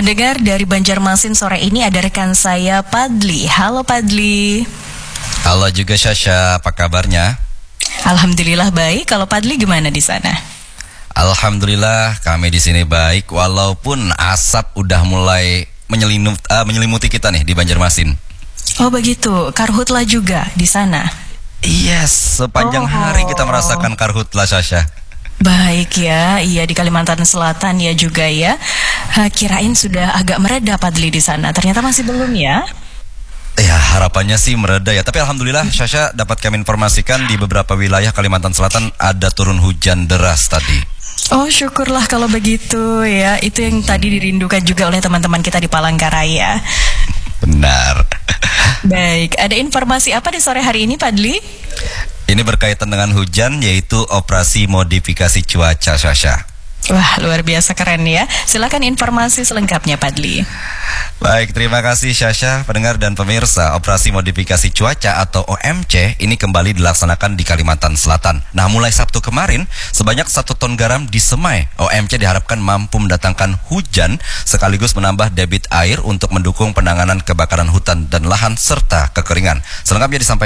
Pendengar dari Banjarmasin sore ini ada rekan saya Padli. Halo Padli. Halo juga Syasha, apa kabarnya? Alhamdulillah baik. Kalau Padli gimana di sana? Alhamdulillah kami di sini baik, walaupun asap udah mulai menyelimuti kita nih di Banjarmasin. Oh begitu, karhutlah juga di sana. Yes, sepanjang hari kita merasakan karhutlah Syasha. Baik ya, iya di Kalimantan Selatan ya juga ya. Kirain sudah agak mereda Padli di sana. Ternyata masih belum ya? Ya harapannya sih mereda ya. Tapi alhamdulillah Syasha dapat kami informasikan di beberapa wilayah Kalimantan Selatan ada turun hujan deras tadi. Oh syukurlah kalau begitu ya. Itu yang tadi dirindukan juga oleh teman-teman kita di Palangkaraya. Benar. Baik, ada informasi apa di sore hari ini Padli? Ini berkaitan dengan hujan, yaitu operasi modifikasi cuaca Syasha. Wah, luar biasa keren ya. Silakan informasi selengkapnya Padli. Baik, terima kasih Syasha, pendengar dan pemirsa. Operasi modifikasi cuaca atau OMC ini kembali dilaksanakan di Kalimantan Selatan. Nah, mulai Sabtu kemarin, sebanyak 1 ton garam disemai. OMC diharapkan mampu mendatangkan hujan sekaligus menambah debit air untuk mendukung penanganan kebakaran hutan dan lahan serta kekeringan. Selengkapnya disampaikan